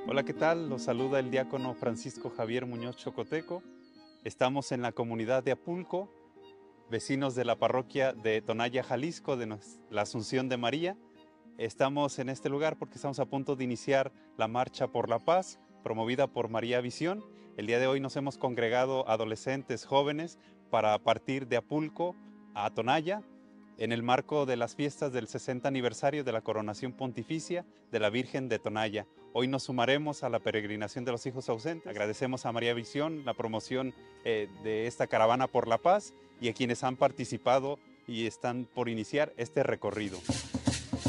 Hola, ¿qué tal? Los saluda el diácono Francisco Javier Muñoz Chocoteco. Estamos en la comunidad de Apulco, vecinos de la parroquia de Tonaya, Jalisco, de la Asunción de María. Estamos en este lugar porque estamos a punto de iniciar la Marcha por la Paz, promovida por María Visión. El día de hoy nos hemos congregado adolescentes, jóvenes, para partir de Apulco a Tonaya, en el marco de las fiestas del 60 aniversario de la coronación pontificia de la Virgen de Tonaya. Hoy nos sumaremos a la peregrinación de los hijos ausentes. Agradecemos a María Visión la promoción de esta caravana por la paz y a quienes han participado y están por iniciar este recorrido.